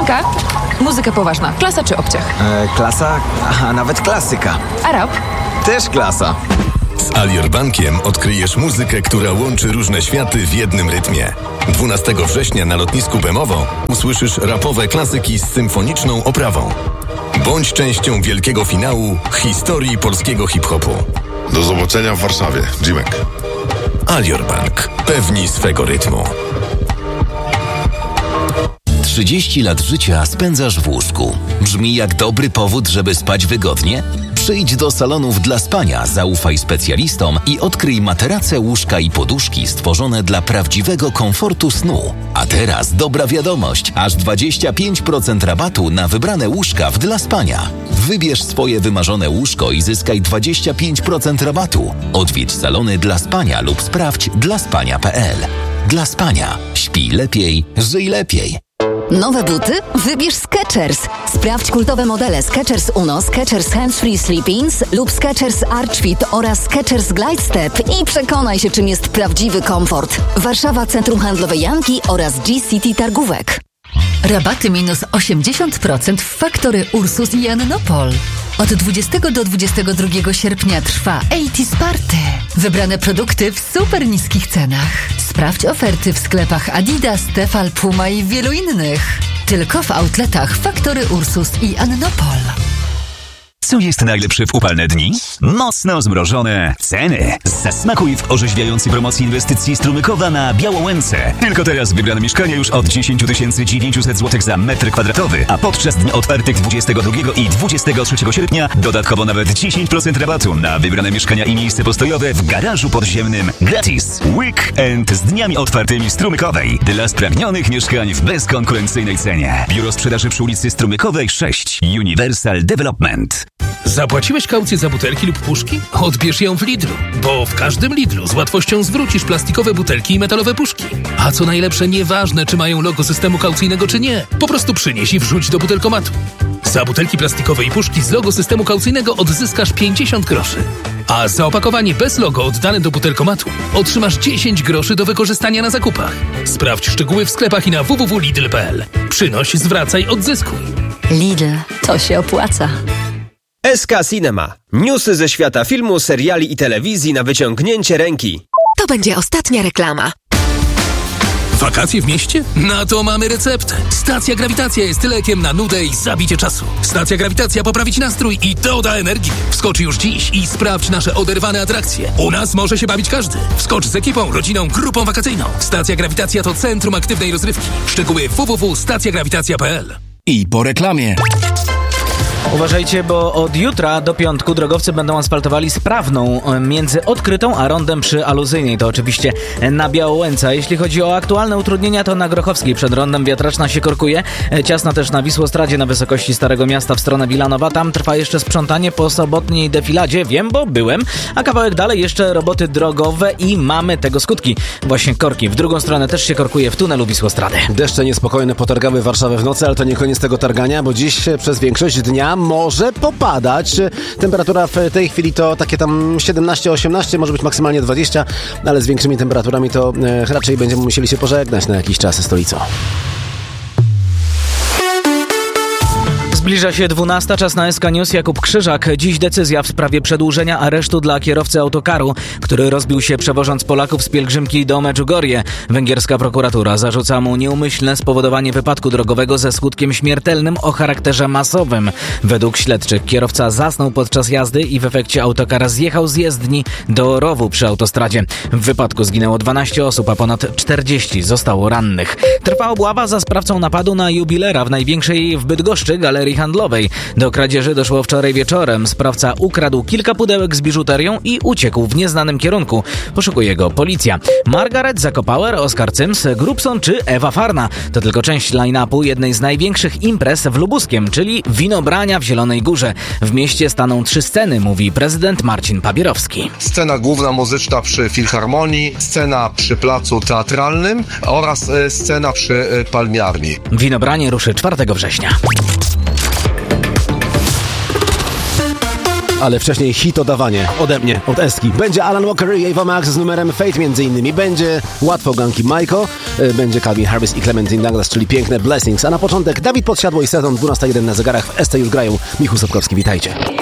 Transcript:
Muzyka? Muzyka poważna. Klasa czy obciach? Klasa, a nawet klasyka. A rap? Też klasa. Z Alior Bankiem odkryjesz muzykę, która łączy różne światy w jednym rytmie. 12 września na lotnisku Bemowo usłyszysz rapowe klasyki z symfoniczną oprawą. Bądź częścią wielkiego finału historii polskiego hip-hopu. Do zobaczenia w Warszawie. Jimek. Alior Bank. Pewni swego rytmu. 30 lat życia spędzasz w łóżku. Brzmi jak dobry powód, żeby spać wygodnie? Przyjdź do salonów dla spania, zaufaj specjalistom i odkryj materace, łóżka i poduszki stworzone dla prawdziwego komfortu snu. A teraz dobra wiadomość, aż 25% rabatu na wybrane łóżka w dla spania. Wybierz swoje wymarzone łóżko i zyskaj 25% rabatu. Odwiedź salony dla spania lub sprawdź dlaspania.pl. Dla spania. Śpij lepiej, żyj lepiej. Nowe buty? Wybierz Skechers. Sprawdź kultowe modele Skechers Uno, Skechers Hands Free Sleep-ins lub Skechers Arch Fit oraz Skechers Glide Step i przekonaj się, czym jest prawdziwy komfort. Warszawa, Centrum Handlowe Janki oraz G-City Targówek. Rabaty minus 80% w Faktory Ursus i Annopol. Od 20 do 22 sierpnia trwa 80s Party. Wybrane produkty w super niskich cenach. Sprawdź oferty w sklepach Adidas, Tefal, Puma i wielu innych. Tylko w outletach Faktory Ursus i Annopol. Co jest najlepsze w upalne dni? Mocno zmrożone ceny. Zasmakuj w orzeźwiającej promocji inwestycji Strumykowa na Białołęce. Tylko teraz wybrane mieszkania już od 10 900 zł za metr kwadratowy, a podczas dni otwartych 22 i 23 sierpnia dodatkowo nawet 10% rabatu na wybrane mieszkania i miejsce postojowe w garażu podziemnym gratis. Weekend z dniami otwartymi Strumykowej. Dla spragnionych mieszkań w bezkonkurencyjnej cenie. Biuro sprzedaży przy ulicy Strumykowej 6. Universal Development. Zapłaciłeś kaucję za butelki lub puszki? Odbierz ją w Lidlu, bo w każdym Lidlu z łatwością zwrócisz plastikowe butelki i metalowe puszki. A co najlepsze, nieważne czy mają logo systemu kaucyjnego czy nie, po prostu przynieś i wrzuć do butelkomatu. Za butelki plastikowe i puszki z logo systemu kaucyjnego odzyskasz 50 groszy. A za opakowanie bez logo oddane do butelkomatu otrzymasz 10 groszy do wykorzystania na zakupach. Sprawdź szczegóły w sklepach i na www.lidl.pl. Przynoś, zwracaj, odzyskuj. Lidl, to się opłaca. SK Cinema. Newsy ze świata filmu, seriali i telewizji na wyciągnięcie ręki. To będzie ostatnia reklama. Wakacje w mieście? Na to mamy receptę. Stacja Grawitacja jest lekiem na nudę i zabicie czasu. Stacja Grawitacja poprawi ci nastrój i doda energii. Wskocz już dziś i sprawdź nasze oderwane atrakcje. U nas może się bawić każdy. Wskocz z ekipą, rodziną, grupą wakacyjną. Stacja Grawitacja to centrum aktywnej rozrywki. Szczegóły www.stacjagrawitacja.pl. I po reklamie. Uważajcie, bo od jutra do piątku drogowcy będą asfaltowali sprawną między Odkrytą a rondem przy Aluzyjnej. To oczywiście na Białołęce. Jeśli chodzi o aktualne utrudnienia, to na Grochowskiej przed rondem Wiatraczna się korkuje. Ciasno też na Wisłostradzie na wysokości Starego Miasta w stronę Wilanowa. Tam trwa jeszcze sprzątanie po sobotniej defiladzie. Wiem, bo byłem. A kawałek dalej jeszcze roboty drogowe i mamy tego skutki. Właśnie korki. W drugą stronę też się korkuje w tunelu Wisłostrady. Deszcze niespokojne potargały Warszawę w nocy, ale to nie koniec tego targania, bo dziś przez większość dnia może popadać. Temperatura w tej chwili to takie tam 17-18, może być maksymalnie 20, ale z większymi temperaturami to raczej będziemy musieli się pożegnać na jakiś czas ze stolicą. Zbliża się 12, czas na SK News. Jakub Krzyżak. Dziś decyzja w sprawie przedłużenia aresztu dla kierowcy autokaru, który rozbił się przewożąc Polaków z pielgrzymki do Medjugorje. Węgierska prokuratura zarzuca mu nieumyślne spowodowanie wypadku drogowego ze skutkiem śmiertelnym o charakterze masowym. Według śledczych kierowca zasnął podczas jazdy i w efekcie autokar zjechał z jezdni do rowu przy autostradzie. W wypadku zginęło 12 osób, a ponad 40 zostało rannych. Trwa obława za sprawcą napadu na jubilera w największej w Bydgoszczy galerii handlowej. Do kradzieży doszło wczoraj wieczorem. Sprawca ukradł kilka pudełek z biżuterią i uciekł w nieznanym kierunku. Poszukuje go policja. Margaret Zakopauer, Oskar Cyms, Grubson czy Ewa Farna. To tylko część line-upu jednej z największych imprez w Lubuskiem, czyli winobrania w Zielonej Górze. W mieście staną 3 sceny, mówi prezydent Marcin Papierowski. Scena główna muzyczna przy Filharmonii, scena przy placu teatralnym oraz scena przy Palmiarni. Winobranie ruszy 4 września. Ale wcześniej hitodawanie ode mnie, od Eski. Będzie Alan Walker i Ava Max z numerem Fate między innymi. Będzie łatwo ganki Majko, będzie Calvin Harris i Clementine Douglas, czyli piękne Blessings. A na początek Dawid Podsiadło i Sezon 12:01 na zegarach w ST już grają. Michał Sobkowski, witajcie.